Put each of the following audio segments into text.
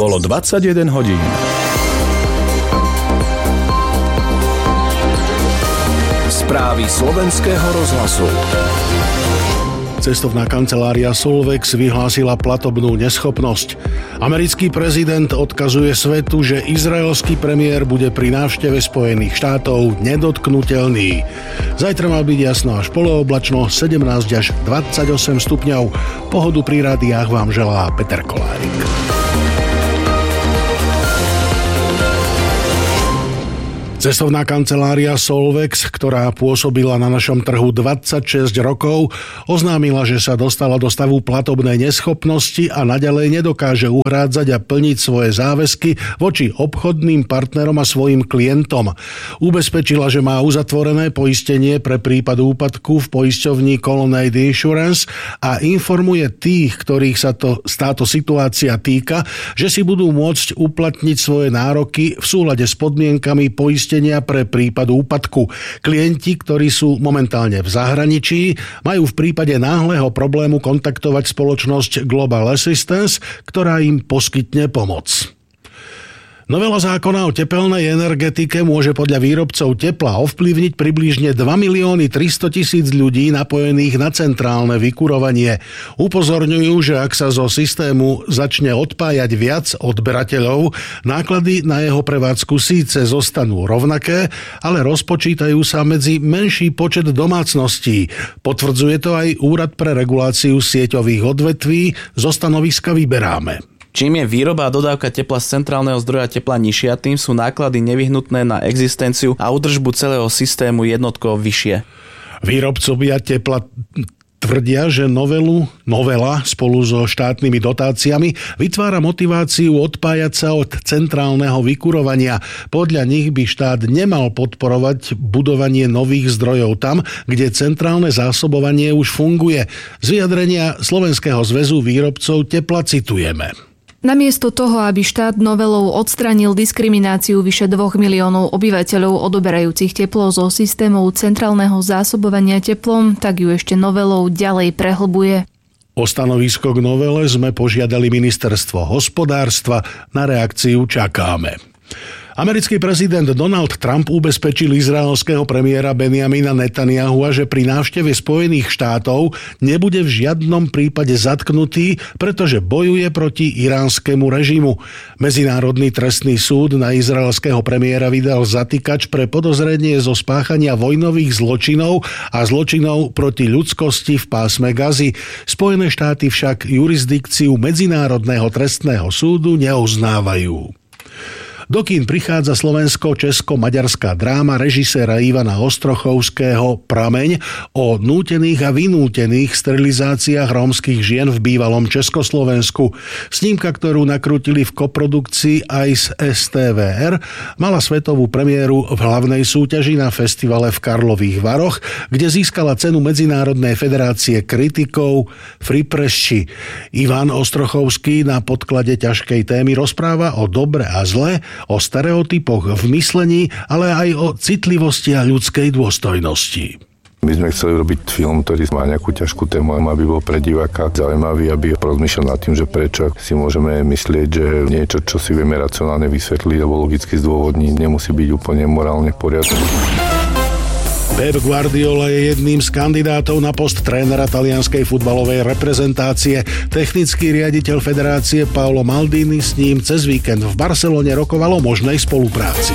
Bolo 21 hodín. Správy slovenského rozhlasu. Cestovná kancelária Solvex vyhlásila platobnú neschopnosť. Americký prezident odkazuje svetu, že izraelský premiér bude pri návšteve Spojených štátov nedotknuteľný. Zajtra má byť jasno až polooblačno, 17 až 28 stupňov. Pohodu pri rádiách vám želá Peter Kolárik. Cestovná kancelária Solvex, ktorá pôsobila na našom trhu 26 rokov, oznámila, že sa dostala do stavu platobnej neschopnosti a naďalej nedokáže uhrádzať a plniť svoje záväzky voči obchodným partnerom a svojim klientom. Ubezpečila, že má uzatvorené poistenie pre prípad úpadku v poisťovni Colonnade Insurance a informuje tých, ktorých sa táto situácia týka, že si budú môcť uplatniť svoje nároky v súlade s podmienkami poistenia pre prípad úpadku. Klienti, ktorí sú momentálne v zahraničí, majú v prípade náhleho problému kontaktovať spoločnosť Global Assistance, ktorá im poskytne pomoc. Novela zákona o tepelnej energetike môže podľa výrobcov tepla ovplyvniť približne 2 300 000 ľudí napojených na centrálne vykurovanie. Upozorňujú, že ak sa zo systému začne odpájať viac odberateľov, náklady na jeho prevádzku síce zostanú rovnaké, ale rozpočítajú sa medzi menší počet domácností. Potvrdzuje to aj Úrad pre reguláciu sieťových odvetví, zo stanoviska Vyberáme. Čím je výroba a dodávka tepla z centrálneho zdroja tepla nižšia, tým sú náklady nevyhnutné na existenciu a údržbu celého systému jednotkovo vyššie. Výrobcovia tepla tvrdia, že novela spolu so štátnymi dotáciami vytvára motiváciu odpájať sa od centrálneho vykurovania. Podľa nich by štát nemal podporovať budovanie nových zdrojov tam, kde centrálne zásobovanie už funguje. Z vyjadrenia Slovenského zväzu výrobcov tepla citujeme. Namiesto toho, aby štát novelou odstránil diskrimináciu vyše 2 miliónov obyvateľov odoberajúcich teplo zo systémov centrálneho zásobovania teplom, tak ju ešte novelou ďalej prehlbuje. O stanovisko k novele sme požiadali ministerstvo hospodárstva, na reakciu čakáme. Americký prezident Donald Trump ubezpečil izraelského premiéra Benjamina Netanyahua, že pri návšteve Spojených štátov nebude v žiadnom prípade zatknutý, pretože bojuje proti iránskemu režimu. Medzinárodný trestný súd na izraelského premiéra vydal zatýkač pre podozrenie zo spáchania vojnových zločinov a zločinov proti ľudskosti v pásme Gazy. Spojené štáty však jurisdikciu Medzinárodného trestného súdu neuznávajú. Do kín prichádza slovensko-česko-maďarská dráma režiséra Ivana Ostrochovského Prameň o nútených a vynútených sterilizáciách rómskych žien v bývalom Československu. Snímka, ktorú nakrútili v koprodukcii aj z STVR, mala svetovú premiéru v hlavnej súťaži na festivale v Karlových Varoch, kde získala cenu Medzinárodnej federácie kritikov Fripresči. Ivan Ostrochovský na podklade ťažkej témy rozpráva o dobre a zle, o stereotypoch v myslení, ale aj o citlivosti a ľudskej dôstojnosti. My sme chceli robiť film, ktorý má nejakú ťažkú tému, aby bol pre diváka zaujímavý, aby rozmýšľal nad tým, že prečo si môžeme myslieť, že niečo, čo si vieme racionálne vysvetliť alebo logicky zdôvodniť, nemusí byť úplne morálne v poriadku. Pep Guardiola je jedným z kandidátov na post trénera talianskej futbalovej reprezentácie. Technický riaditeľ federácie Paolo Maldini s ním cez víkend v Barcelone rokoval o možnej spolupráci.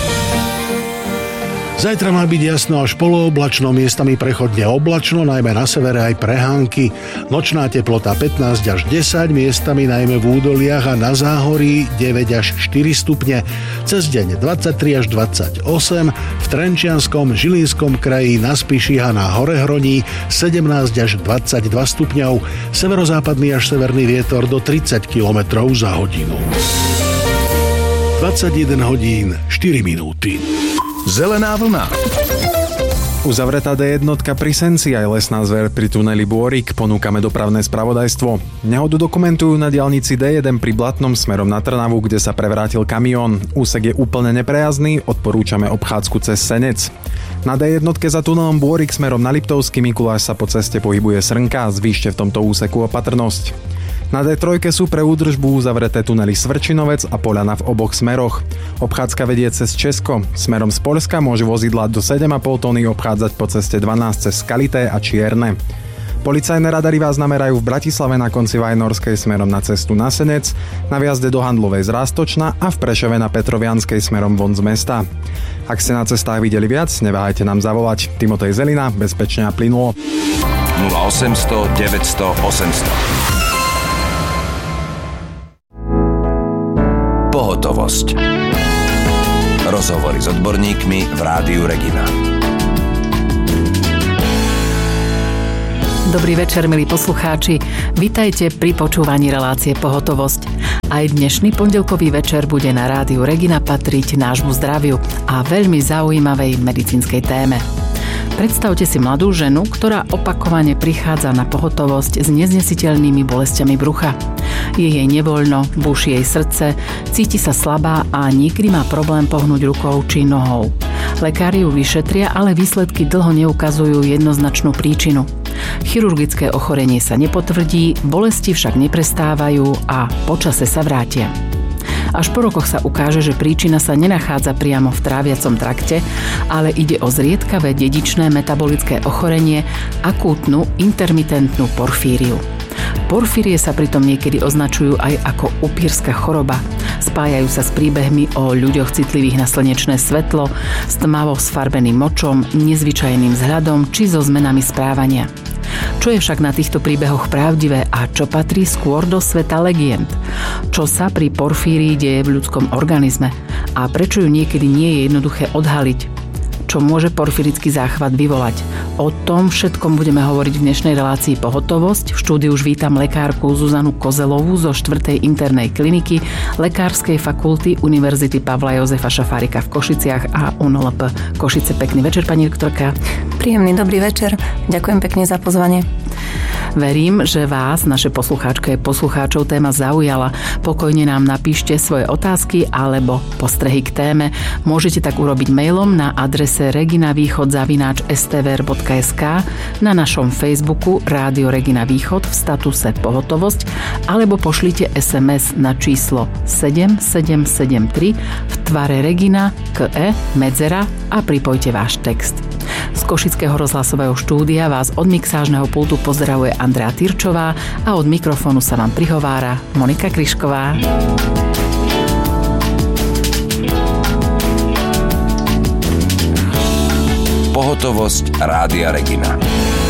Zajtra má byť jasno až polooblačno, miestami prechodne oblačno, najmä na severe aj prehánky. Nočná teplota 15 až 10, miestami najmä v údoliach a na záhorí 9 až 4 stupne. Cez deň 23 až 28, v Trenčianskom, Žilinskom kraji, na Spiši a na Horehroní 17 až 22 stupňov, severozápadný až severný vietor do 30 km za hodinu. 21 hodín 4 minúty. Zelená vlna. Uzavretá D1 pri Senci aj lesná zver pri tuneli Bôrik. Ponúkame dopravné spravodajstvo. Nehodu dokumentujú na diaľnici D1 pri Blatnom smerom na Trnavu, kde sa prevrátil kamión. Úsek je úplne neprejazdný, odporúčame obchádzku cez Senec. Na D1 za tunelom Bôrik smerom na Liptovský Mikuláš sa po ceste pohybuje srnka, zvýšte v tomto úseku opatrnosť. Na D3 sú pre údržbu uzavreté tunely Svrčinovec a Poľana v oboch smeroch. Obchádzka vedie cez Česko. Smerom z Poľska môžu vozidlá do 7,5 tony obchádzať po ceste 12 cez Skalité a Čierne. Policajné radary vás namerajú v Bratislave na konci Vajnorskej smerom na cestu na Senec, na vjazde do Handlovej z Rástočna a v Prešove na Petrovianskej smerom von z mesta. Ak ste na cestách videli viac, neváhajte nám zavolať. Timotej Zelina, bezpečne a plynulo. 0800 900 800. Pohotovosť. Rozhovory s odborníkmi v Rádiu Regina. Dobrý večer, milí poslucháči. Vitajte pri počúvaní relácie Pohotovosť. Aj dnešný pondelkový večer bude na Rádiu Regina patriť nášmu zdraviu a veľmi zaujímavej medicínskej téme. Predstavte si mladú ženu, ktorá opakovane prichádza na pohotovosť s neznesiteľnými bolestiami brucha. Je jej nevoľno, buší jej srdce, cíti sa slabá a niekedy má problém pohnúť rukou či nohou. Lekári ju vyšetria, ale výsledky dlho neukazujú jednoznačnú príčinu. Chirurgické ochorenie sa nepotvrdí, bolesti však neprestávajú a počase sa vrátia. Až po rokoch sa ukáže, že príčina sa nenachádza priamo v tráviacom trakte, ale ide o zriedkavé dedičné metabolické ochorenie, akútnu intermitentnú porfíriu. Porfírie sa pritom niekedy označujú aj ako upírska choroba. Spájajú sa s príbehmi o ľuďoch citlivých na slnečné svetlo, s tmavo sfarbeným močom, nezvyčajným vzhľadom či so zmenami správania. Čo je však na týchto príbehoch pravdivé a čo patrí skôr do sveta legend? Čo sa pri porfírii deje v ľudskom organizme? A prečo ju niekedy nie je jednoduché odhaliť? Čo môže porfirický záchvat vyvolať? O tom všetkom budeme hovoriť v dnešnej relácii Pohotovosť. V štúdiu už vítam lekárku Zuzanu Kozelovú zo 4. internej kliniky Lekárskej fakulty Univerzity Pavla Jozefa Šafárika v Košiciach a UNLP Košice. Pekný večer, pani doktorka. Príjemný dobrý večer. Ďakujem pekne za pozvanie. Verím, že vás, naše poslucháčky a poslucháčov, téma zaujala. Pokojne nám napíšte svoje otázky alebo postrehy k téme. Môžete tak urobiť mailom na adrese reginavýchod@stvr.sk, na našom Facebooku Rádio Regina Východ v statuse Pohotovosť alebo pošlite SMS na číslo 7773 v tvare Regina, KE, medzera a pripojte váš text. Z Košického rozhlasového štúdia vás od mixážneho pultu pozdravuje Andrea Tyrčová a od mikrofónu sa vám prihovára Monika Kryšková. Pohotovosť Rádia Regina.